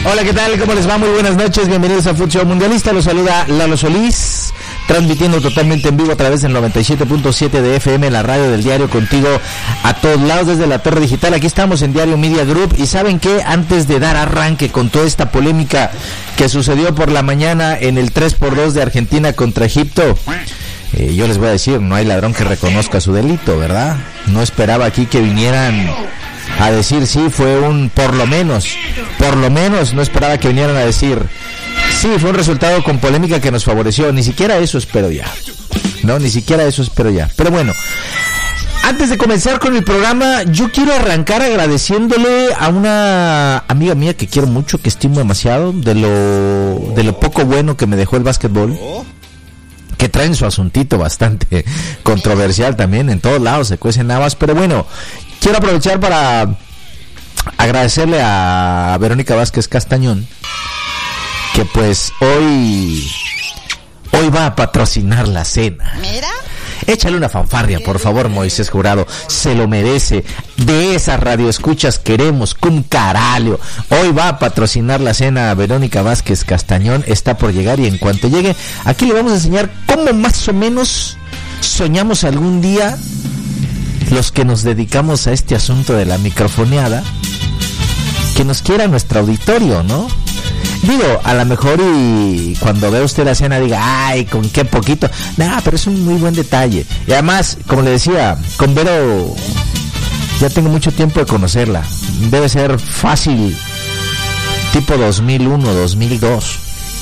Hola, ¿qué tal? ¿Cómo les va? Muy buenas noches, bienvenidos a Fútbol Mundialista. Los saluda Lalo Solís, transmitiendo totalmente en vivo a través del 97.7 de FM, la radio del diario, contigo a todos lados desde la Torre Digital. Aquí estamos en Diario Media Group. Y ¿saben qué? Antes de dar arranque con toda esta polémica que sucedió por la mañana en el 3-2 de Argentina contra Egipto, yo les voy a decir, no hay ladrón que reconozca su delito, ¿verdad? No esperaba aquí que vinieran a decir sí, fue un por lo menos, no esperaba que vinieran a decir sí, fue un resultado con polémica que nos favoreció. Ni siquiera eso espero ya, no, ni siquiera eso espero ya. Pero bueno, antes de comenzar con el programa, yo quiero arrancar agradeciéndole a una amiga mía que quiero mucho, que estimo demasiado, de lo poco bueno que me dejó el básquetbol, que traen su asuntito bastante controversial también, en todos lados se cuecen habas. Pero bueno, quiero aprovechar para agradecerle a Verónica Vázquez Castañón, que pues hoy va a patrocinar la cena. Mira. Échale una fanfarria, por favor, Moisés Jurado, se lo merece. De esas radioescuchas queremos, cum caralho. Hoy va a patrocinar la cena Verónica Vázquez Castañón, está por llegar, y en cuanto llegue, aquí le vamos a enseñar cómo más o menos soñamos algún día los que nos dedicamos a este asunto de la microfoneada, que nos quiera nuestro auditorio, ¿no? Digo, a lo mejor y cuando vea usted la cena diga, ay, con qué poquito. Nah, pero es un muy buen detalle. Y además, como le decía, con Vero ya tengo mucho tiempo de conocerla. Debe ser fácil, tipo 2001, 2002.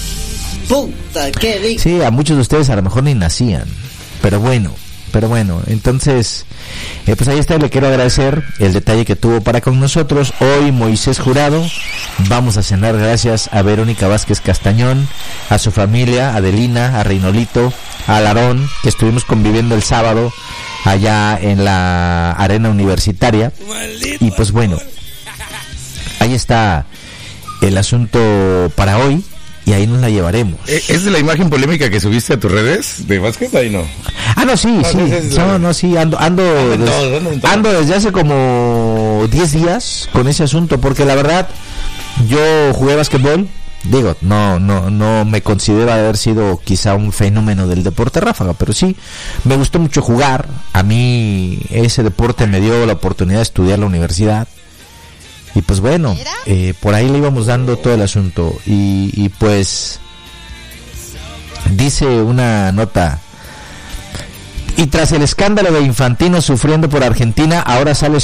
Puta, qué rico. Sí, a muchos de ustedes a lo mejor ni nacían. Pero bueno, entonces, pues ahí está. Le quiero agradecer el detalle que tuvo para con nosotros. Hoy Moisés Jurado, vamos a cenar gracias a Verónica Vázquez Castañón, a su familia, a Adelina, a Reinolito, a Alarón, que estuvimos conviviendo el sábado allá en la arena universitaria. Y pues bueno, ahí está el asunto para hoy, y ahí nos la llevaremos. ¿Es de la imagen polémica que subiste a tus redes de básquet? Ahí no. Ah, no, sí. Sí, ando desde hace como 10 días con ese asunto, porque la verdad, yo jugué básquetbol. Digo, no me considero haber sido quizá un fenómeno del deporte ráfaga, pero sí, me gustó mucho jugar. A mí ese deporte me dio la oportunidad de estudiar en la universidad. Y pues bueno, por ahí le íbamos dando todo el asunto. Y pues dice una nota: y tras el escándalo de Infantino sufriendo por Argentina, ahora sale